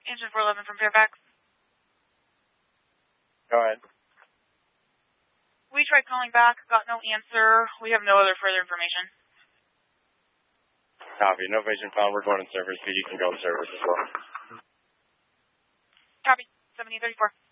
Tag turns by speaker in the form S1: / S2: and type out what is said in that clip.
S1: Engine 411 from Fairfax.
S2: Go ahead.
S1: We tried calling back, got no answer. We have no other further information.
S2: Copy. No patient found. We're going in service, but you can go in service as well.
S1: Copy. 1734.